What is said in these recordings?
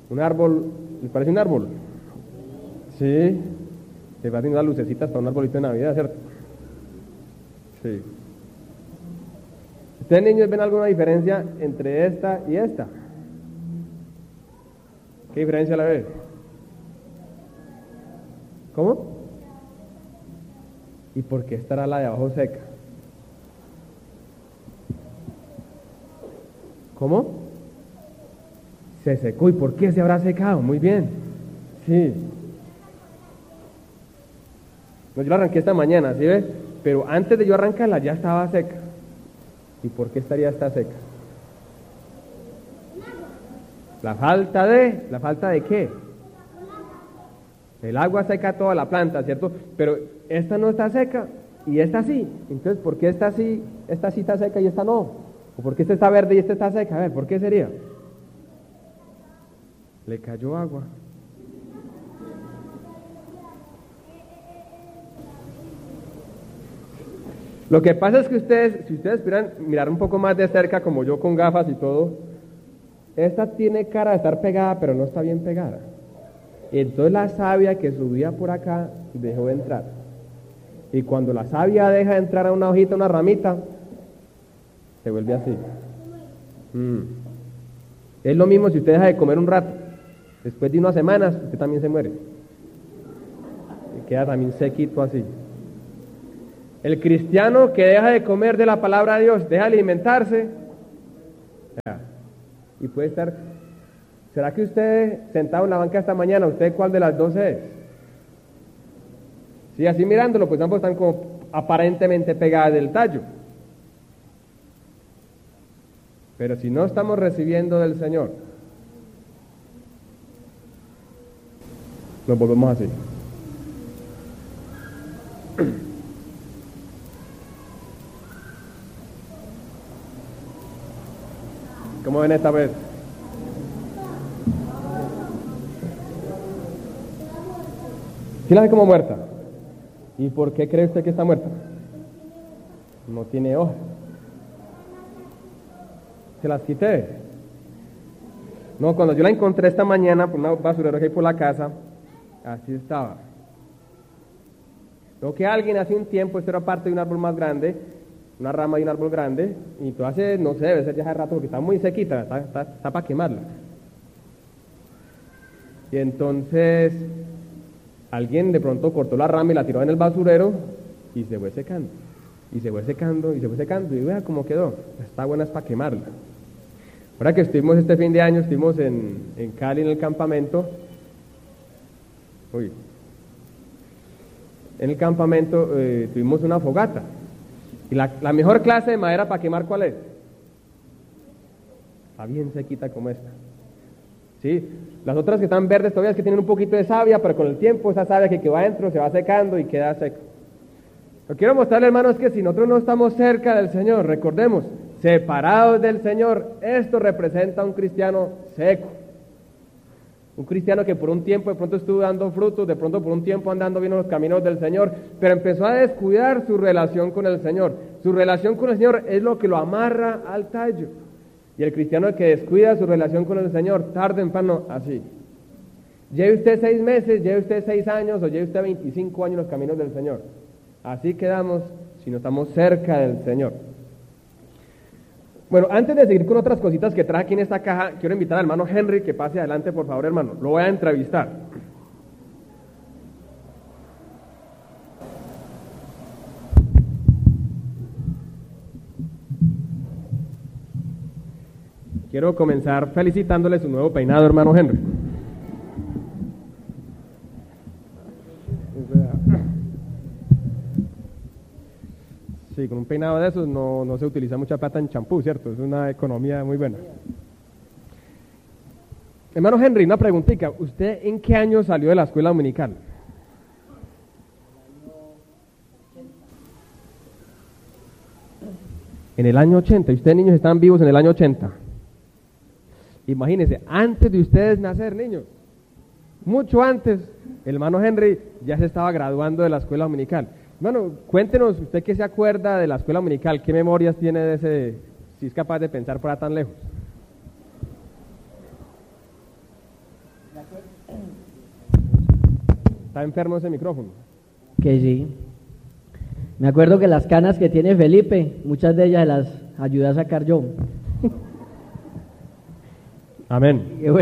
Un árbol, ¿les parece un árbol? Sí, le parecen unas lucecitas para un arbolito de Navidad, ¿cierto? Sí. ¿Ustedes, niños, ven alguna diferencia entre esta y esta? ¿Qué diferencia la ven? ¿Cómo? ¿Y por qué estará la de abajo seca? ¿Cómo? Se secó. ¿Y por qué se habrá secado? Muy bien. Sí. No, yo la arranqué esta mañana, ¿sí ves? Pero antes de yo arrancarla ya estaba seca. ¿Y por qué estaría esta seca? ¿La falta de qué? El agua seca toda la planta, ¿cierto? Pero esta no está seca y esta sí. Entonces, ¿por qué esta sí está seca y esta no? ¿O por qué esta está verde y esta está seca? A ver, ¿por qué sería? Le cayó agua. Lo que pasa es que ustedes, si ustedes esperan mirar un poco más de cerca, como yo con gafas y todo, esta tiene cara de estar pegada, pero no está bien pegada. Y entonces la savia que subía por acá dejó de entrar. Y cuando la savia deja de entrar a una hojita, una ramita, se vuelve así. Es lo mismo si usted deja de comer un rato. Después de unas semanas, usted también se muere. Y queda también sequito así. El cristiano que deja de comer de la palabra de Dios, deja de alimentarse, y puede estar... ¿Será que usted, sentado en la banca esta mañana, usted cuál de las dos es? Sí, así mirándolo, pues ambos están como aparentemente pegadas del tallo. Pero si no estamos recibiendo del Señor, nos volvemos así. ¿Cómo ven esta vez? ¿Sí la ve como muerta? ¿Y por qué cree usted que está muerta? No tiene hojas. Se las quité. No, cuando yo la encontré esta mañana por una basurera que hay por la casa, así estaba. Lo que alguien hace un tiempo, esto era parte de un árbol más grande, una rama de un árbol grande, y entonces, no sé, debe ser ya hace rato porque está muy sequita, está para quemarla. Y entonces alguien de pronto cortó la rama y la tiró en el basurero y se fue secando. Y se fue secando, y se fue secando, y vea cómo quedó. Está buena, es para quemarla. Ahora que estuvimos este fin de año, estuvimos en Cali en el campamento. En el campamento tuvimos una fogata. Y la mejor clase de madera para quemar, ¿cuál es? Está bien sequita como esta. ¿Sí? Las otras que están verdes todavía es que tienen un poquito de savia, pero con el tiempo esa savia que va adentro se va secando y queda seco. Lo que quiero mostrarle, hermanos, es que si nosotros no estamos cerca del Señor, recordemos, separados del Señor, esto representa a un cristiano seco. Un cristiano que por un tiempo de pronto estuvo dando frutos, de pronto por un tiempo andando bien en los caminos del Señor, pero empezó a descuidar su relación con el Señor. Su relación con el Señor es lo que lo amarra al tallo. Y el cristiano que descuida su relación con el Señor, tarde o temprano, así. Lleve usted 6 meses, lleve usted 6 años, o lleve usted 25 años en los caminos del Señor. Así quedamos si no estamos cerca del Señor. Bueno, antes de seguir con otras cositas que traje aquí en esta caja, quiero invitar al hermano Henry que pase adelante, por favor, hermano. Lo voy a entrevistar. Quiero comenzar felicitándole su nuevo peinado, hermano Henry. Sí, con un peinado de esos no se utiliza mucha plata en champú, ¿cierto? Es una economía muy buena. Hermano Henry, una preguntita. ¿Usted en qué año salió de la escuela dominical? En el año 80. ¿Y ustedes, niños, están vivos en el año 80? Imagínense, antes de ustedes nacer, niños. Mucho antes, el hermano Henry ya se estaba graduando de la escuela dominical. Hermano, cuéntenos, usted que se acuerda de la escuela dominical, ¿qué memorias tiene de ese, si es capaz de pensar para tan lejos? Está enfermo ese micrófono. Que sí. Me acuerdo que las canas que tiene Felipe, muchas de ellas las ayudé a sacar yo. Amén. Que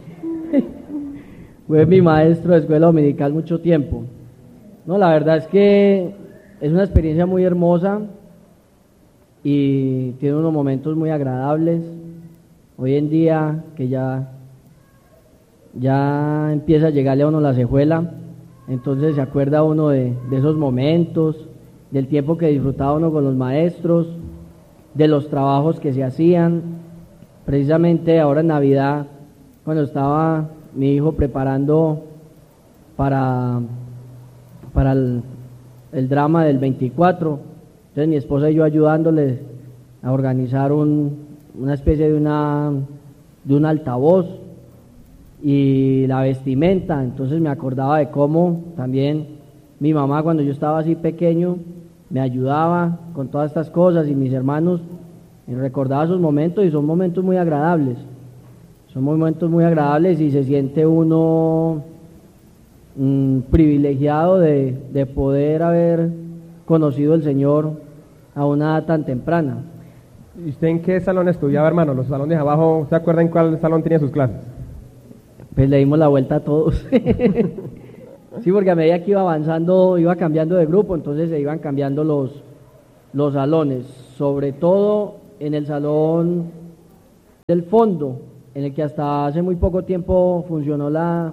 fue mi maestro de escuela dominical mucho tiempo. No, la verdad es que es una experiencia muy hermosa y tiene unos momentos muy agradables. Hoy en día que ya empieza a llegarle a uno la cejuela, entonces se acuerda uno de esos momentos, del tiempo que disfrutaba uno con los maestros, de los trabajos que se hacían. Precisamente ahora en Navidad, cuando estaba mi hijo preparando para el drama del 24, entonces mi esposa y yo ayudándole a organizar una especie de un altavoz y la vestimenta. Entonces me acordaba de cómo también mi mamá, cuando yo estaba así pequeño, me ayudaba con todas estas cosas, y mis hermanos, y recordaba esos momentos, y son momentos muy agradables. Son momentos muy agradables y se siente uno privilegiado de poder haber conocido al Señor a una edad tan temprana. ¿Y usted en qué salón estudiaba, hermano? Los salones abajo, ¿se acuerda en cuál salón tenía sus clases? Pues le dimos la vuelta a todos. Sí, porque a medida que iba avanzando, iba cambiando de grupo, entonces se iban cambiando los salones, sobre todo en el salón del fondo, en el que hasta hace muy poco tiempo funcionó la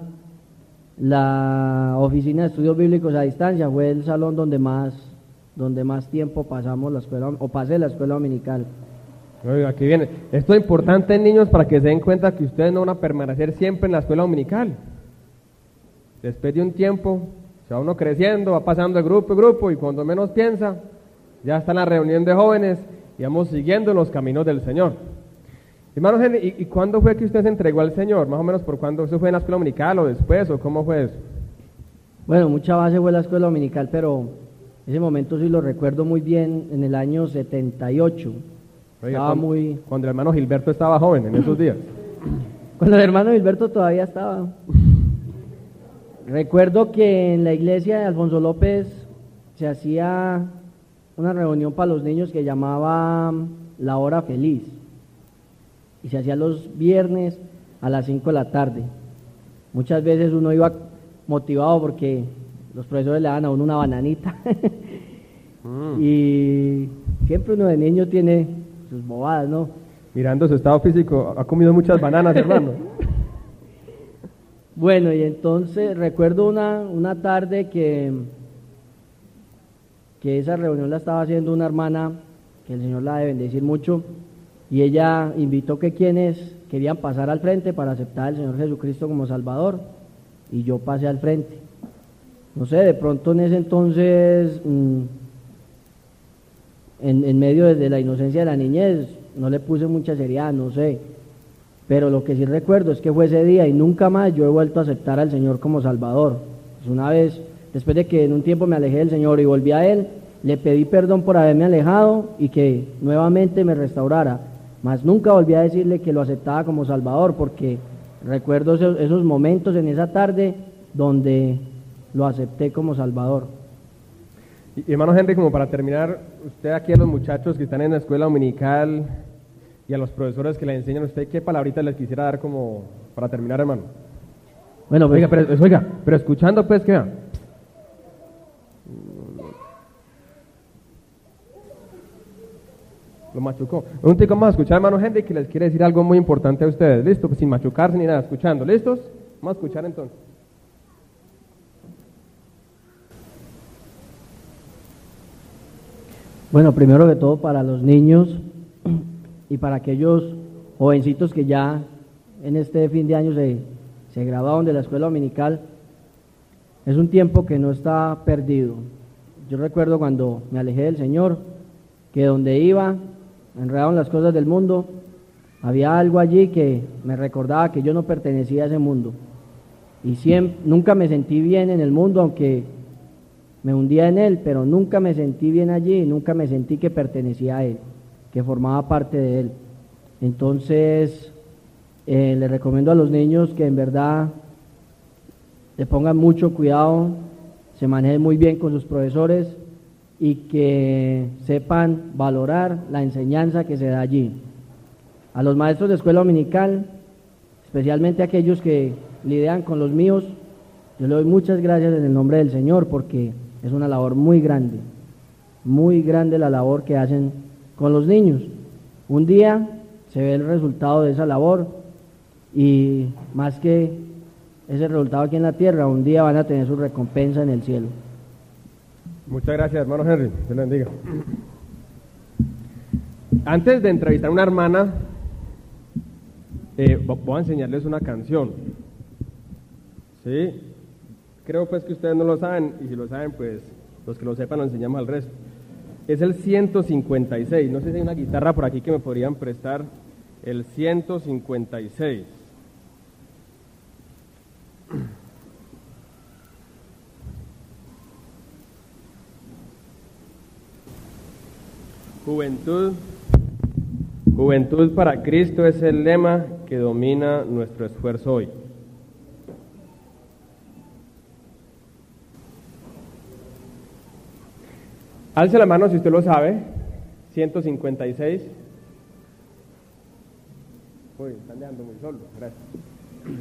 oficina de estudios bíblicos a distancia. Fue el salón donde más tiempo pasamos la escuela, o pasé la escuela dominical. Oiga, aquí viene. Esto es importante, niños, para que se den cuenta que ustedes no van a permanecer siempre en la escuela dominical. Después de un tiempo, se va uno creciendo, va pasando de grupo en grupo, y cuando menos piensa, ya está en la reunión de jóvenes y vamos siguiendo en los caminos del Señor. Hermano Henry, ¿y cuándo fue que usted se entregó al Señor? Más o menos por cuándo. ¿Eso fue en la escuela dominical o después, o cómo fue eso? Bueno, mucha base fue la escuela dominical, pero ese momento sí lo recuerdo muy bien, en el año 78. Oiga, cuando el hermano Gilberto estaba joven, en esos días. Cuando el hermano Gilberto todavía estaba. Recuerdo que en la iglesia de Alfonso López se hacía una reunión para los niños que llamaba La Hora Feliz, y se hacía los viernes a las 5 de la tarde. Muchas veces uno iba motivado porque los profesores le daban a uno una bananita. Y siempre uno de niño tiene sus bobadas, ¿no? Mirando su estado físico, ha comido muchas bananas, hermano. Bueno, y entonces recuerdo una tarde que esa reunión la estaba haciendo una hermana, que el Señor la debe bendecir mucho, y ella invitó que quienes querían pasar al frente para aceptar al Señor Jesucristo como Salvador, y yo pasé al frente. No sé, de pronto en ese entonces, en medio de la inocencia de la niñez, no le puse mucha seriedad, no sé. Pero lo que sí recuerdo es que fue ese día y nunca más yo he vuelto a aceptar al Señor como Salvador. Pues una vez, después de que en un tiempo me alejé del Señor y volví a Él, le pedí perdón por haberme alejado y que nuevamente me restaurara. Mas nunca volví a decirle que lo aceptaba como Salvador, porque recuerdo esos momentos en esa tarde donde lo acepté como Salvador. Y hermano Henry, como para terminar, usted aquí a los muchachos que están en la escuela dominical y a los profesores que le enseñan a usted, ¿qué palabritas les quisiera dar como para terminar, hermano? Bueno, pues, pero escuchando, pues, ¿qué? Lo machucó. Un tico más a escuchar, hermano Henry, que les quiere decir algo muy importante a ustedes. ¿Listo? Pues sin machucarse ni nada, escuchando. ¿Listos? Vamos a escuchar entonces. Bueno, primero que todo para los niños y para aquellos jovencitos que ya en este fin de año se graduaron de la escuela dominical, es un tiempo que no está perdido. Yo recuerdo cuando me alejé del Señor, que donde iba, enredado en las cosas del mundo, había algo allí que me recordaba que yo no pertenecía a ese mundo. Y nunca me sentí bien en el mundo, aunque me hundía en él, pero nunca me sentí bien allí y nunca me sentí que pertenecía a él, que formaba parte de él. Entonces, les recomiendo a los niños que en verdad le pongan mucho cuidado, se manejen muy bien con sus profesores y que sepan valorar la enseñanza que se da allí. A los maestros de escuela dominical, especialmente aquellos que lidian con los míos, yo le doy muchas gracias en el nombre del Señor, porque es una labor muy grande la labor que hacen con los niños. Un día se ve el resultado de esa labor, y más que ese resultado aquí en la tierra, un día van a tener su recompensa en el cielo. Muchas gracias, hermano Henry. Dios le bendiga. Antes de entrevistar a una hermana, voy a enseñarles una canción. ¿Sí? Creo pues que ustedes no lo saben, y si lo saben, pues los que lo sepan lo enseñamos al resto. Es el 156. No sé si hay una guitarra por aquí que me podrían prestar. El 156. Juventud para Cristo es el lema que domina nuestro esfuerzo hoy. Alce la mano si usted lo sabe. 156. Uy, están dejando muy solo. Gracias.